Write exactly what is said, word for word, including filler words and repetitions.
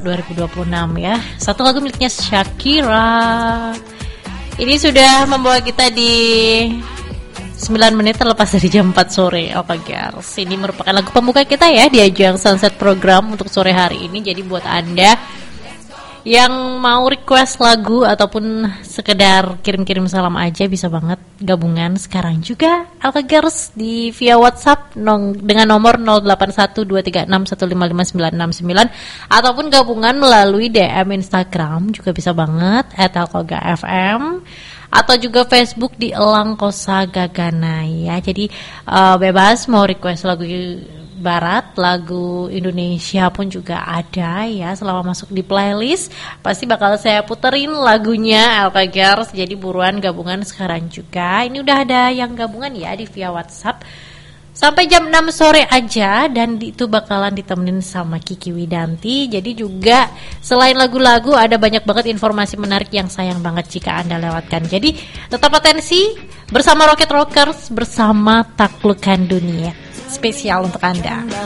dua ribu dua puluh enam ya. Satu lagu miliknya Shakira. Ini sudah membawa kita di sembilan menit terlepas dari jam empat sore. Oke guys, ini merupakan lagu pembuka kita ya di Ajang Sunset Program untuk sore hari ini. Jadi buat Anda yang mau request lagu ataupun sekedar kirim-kirim salam aja, bisa banget gabungan sekarang juga Alkagers di via WhatsApp nong, dengan nomor nol delapan satu dua tiga enam satu lima lima sembilan enam sembilan, ataupun gabungan melalui D M Instagram juga bisa banget at alkoga F M, atau juga Facebook di Elang Kosa Gagana ya. Jadi uh, bebas mau request lagu barat, lagu Indonesia pun juga ada ya. Selama masuk di playlist pasti bakal saya puterin lagunya Alkagers. Jadi buruan gabungan sekarang juga. Ini udah ada yang gabungan ya di via WhatsApp sampai jam enam sore aja, dan itu bakalan ditemenin sama Kiki Widanti. Jadi juga selain lagu-lagu ada banyak banget informasi menarik yang sayang banget jika Anda lewatkan. Jadi tetap atensi bersama Rocket Rockers, bersama Taklukkan Dunia, spesial untuk Anda.